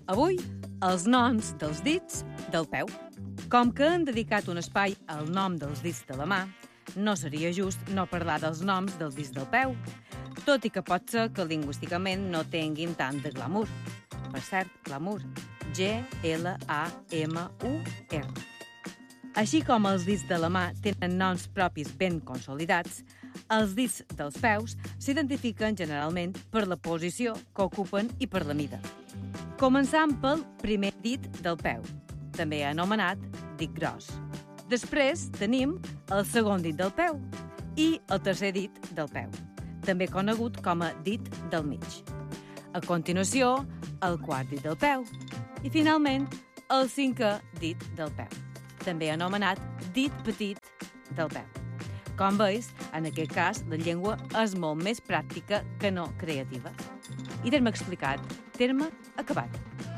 Avui, els noms dels dits del peu. Com que hem dedicat un espai al nom dels dits de la mà, no seria just no parlar dels noms dels dits del peu, tot i que pot ser que lingüísticament no tinguin tant de glamour. Per cert, glamour. G-L-A-M-U-R. Així com els dits de la mà tenen noms propis ben consolidats, els dits dels peus s'identifiquen generalment per la posició que ocupen i per la mida. Començant pel primer dit del peu, també anomenat dit gros. Després tenim el segon dit del peu i el tercer dit del peu, també conegut com a dit del mig. A continuació, el quart dit del peu i, finalment, el cinquè dit del peu, també anomenat dit petit del peu. Com veus, en aquest cas, la llengua és molt més pràctica que no creativa. I terme explicat, terme acabat.